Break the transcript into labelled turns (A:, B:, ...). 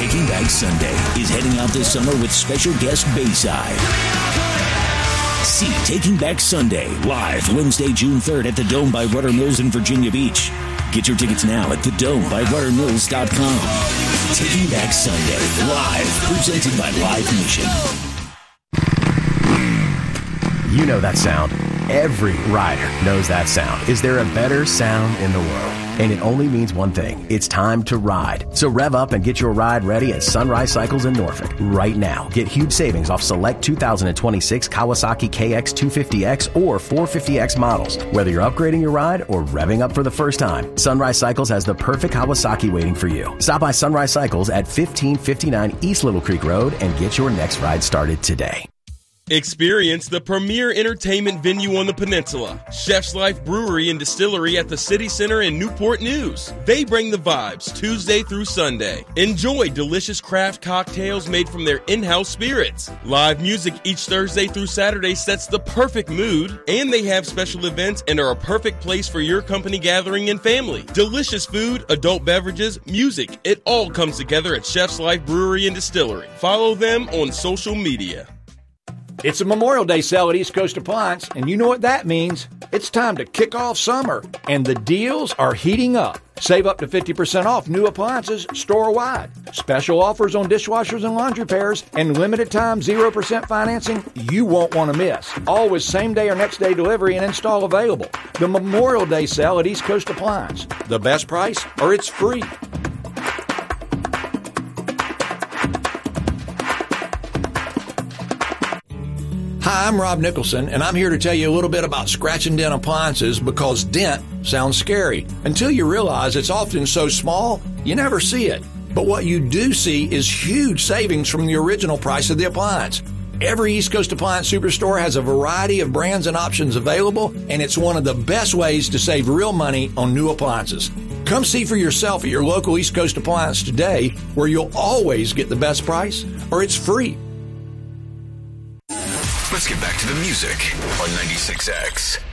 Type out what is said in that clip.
A: Taking Back Sunday is heading out this summer with special guest Bayside. See Taking Back Sunday live Wednesday, June 3rd at the Dome by Rudder Mills in Virginia Beach. Get your tickets now at thedomebyruddermills.com. Taking Back Sunday live, presented by Live Nation.
B: You know that sound. Every rider knows that sound. Is there a better sound in the world? And it only means one thing. It's time to ride. So rev up and get your ride ready at Sunrise Cycles in Norfolk right now. Get huge savings off select 2026 Kawasaki KX250X or 450X models. Whether you're upgrading your ride or revving up for the first time, Sunrise Cycles has the perfect Kawasaki waiting for you. Stop by Sunrise Cycles at 1559 East Little Creek Road and get your next ride started today.
C: Experience the premier entertainment venue on the peninsula, Chef's Life Brewery and Distillery at the City Center in Newport News. They bring the vibes Tuesday through Sunday. Enjoy delicious craft cocktails made from their in-house spirits. Live music each Thursday through Saturday sets the perfect mood, and they have special events and are a perfect place for your company gathering and family. Delicious food, adult beverages, music, it all comes together at Chef's Life Brewery and Distillery. Follow them on social media.
D: It's a Memorial Day sale at East Coast Appliance, and you know what that means. It's time to kick off summer, and the deals are heating up. Save up to 50% off new appliances store-wide. Special offers on dishwashers and laundry pairs, and limited time 0% financing you won't want to miss. Always same-day or next-day delivery and install available. The Memorial Day sale at East Coast Appliance. The best price, or it's free. Hi, I'm Rob Nicholson, and I'm here to tell you a little bit about scratch and dent appliances because dent sounds scary until you realize it's often so small you never see it. But what you do see is huge savings from the original price of the appliance. Every East Coast Appliance Superstore has a variety of brands and options available, and it's one of the best ways to save real money on new appliances. Come see for yourself at your local East Coast Appliance today, where you'll always get the best price, or it's free.
E: Let's get back to the music on 96X.